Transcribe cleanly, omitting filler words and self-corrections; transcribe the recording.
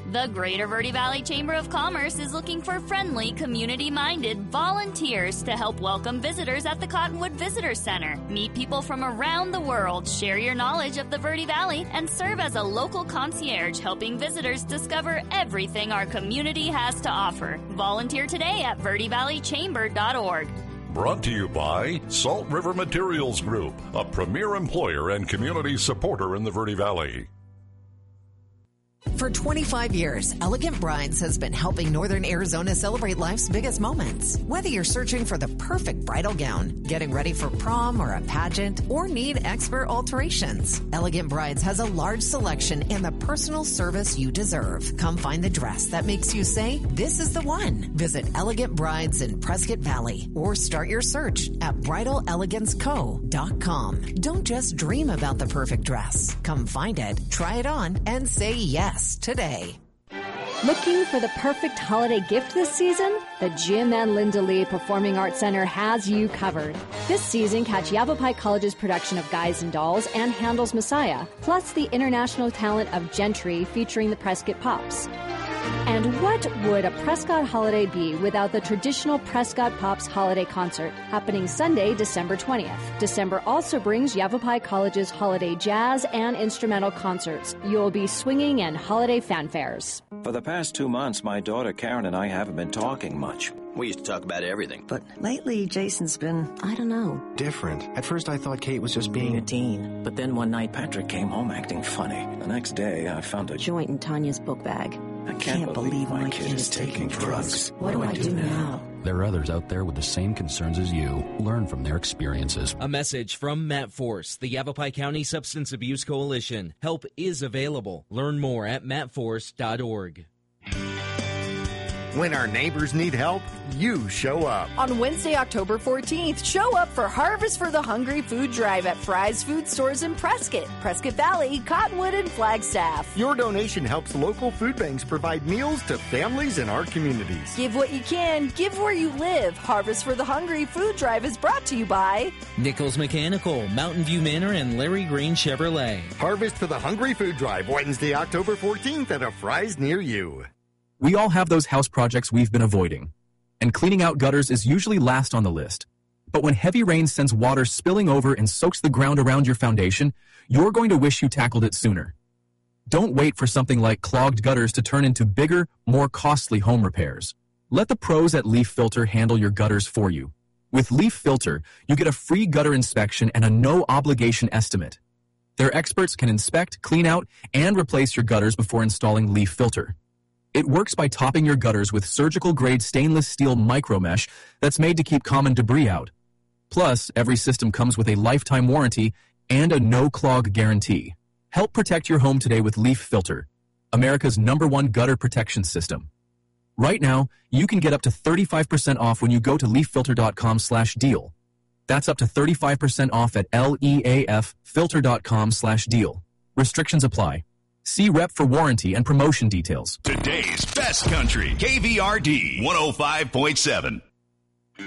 The Greater Verde Valley Chamber of Commerce is looking for friendly, community-minded volunteers to help welcome visitors at the Cottonwood Visitor Center. Meet people from around the world, share your knowledge of the Verde Valley, and serve as a local concierge, helping visitors discover everything our community has to offer. Volunteer today at verdevalleychamber.org. Brought to you by Salt River Materials Group, a premier employer and community supporter in the Verde Valley. For 25 years, Elegant Brides has been helping Northern Arizona celebrate life's biggest moments. Whether you're searching for the perfect bridal gown, getting ready for prom or a pageant, or need expert alterations, Elegant Brides has a large selection and the personal service you deserve. Come find the dress that makes you say, this is the one. Visit Elegant Brides in Prescott Valley or start your search at bridaleleganceco.com. Don't just dream about the perfect dress. Come find it, try it on, and say yes today. Looking for the perfect holiday gift this season? The Jim and Linda Lee Performing Arts Center has you covered. This season, catch Yavapai College's production of Guys and Dolls and Handel's Messiah, plus the international talent of Gentry featuring the Prescott Pops. And what would a Prescott holiday be without the traditional Prescott Pops holiday concert happening Sunday, December 20th? December also brings Yavapai College's holiday jazz and instrumental concerts. You'll be swinging and holiday fanfares. For the past 2 months, my daughter Karen and I haven't been talking much. We used to talk about everything. But lately, Jason's been, I don't know. Different. At first, I thought Kate was just being a teen. But then one night, Patrick came home acting funny. The next day, I found a joint in Tanya's book bag. I can't believe my kid is taking drugs. What do I do now? There are others out there with the same concerns as you. Learn from their experiences. A message from MatForce, the Yavapai County Substance Abuse Coalition. Help is available. Learn more at matforce.org. When our neighbors need help, you show up. On Wednesday, October 14th, show up for Harvest for the Hungry food drive at Fry's Food Stores in Prescott, Prescott Valley, Cottonwood, and Flagstaff. Your donation helps local food banks provide meals to families in our communities. Give what you can, give where you live. Harvest for the Hungry food drive is brought to you by Nichols Mechanical, Mountain View Manor, and Larry Green Chevrolet. Harvest for the Hungry food drive, Wednesday, October 14th at a Fry's near you. We all have those house projects we've been avoiding, and cleaning out gutters is usually last on the list. But when heavy rain sends water spilling over and soaks the ground around your foundation, you're going to wish you tackled it sooner. Don't wait for something like clogged gutters to turn into bigger, more costly home repairs. Let the pros at Leaf Filter handle your gutters for you. With Leaf Filter, you get a free gutter inspection and a no-obligation estimate. Their experts can inspect, clean out, and replace your gutters before installing Leaf Filter. It works by topping your gutters with surgical-grade stainless steel micromesh that's made to keep common debris out. Plus, every system comes with a lifetime warranty and a no-clog guarantee. Help protect your home today with Leaf Filter, America's #1 gutter protection system. Right now, you can get up to 35% off when you go to leaffilter.com/deal. That's up to 35% off at leaffilter.com/deal. Restrictions apply. See rep for warranty and promotion details. Today's best country, KVRD 105.7.